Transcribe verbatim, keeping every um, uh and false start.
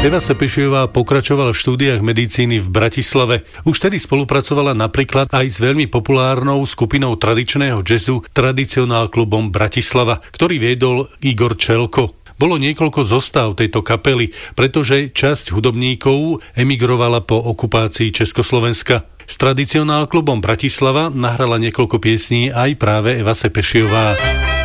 Eva Sepešiová pokračovala v štúdiách medicíny v Bratislave. Už tedy spolupracovala napríklad aj s veľmi populárnou skupinou tradičného jazzu Tradicionál klubom Bratislava, ktorý viedol Igor Čelko. Bolo niekoľko zostav tejto kapely, pretože časť hudobníkov emigrovala po okupácii Československa. S Tradicionál klubom Bratislava nahrala niekoľko piesní aj práve Eva Sepešiová.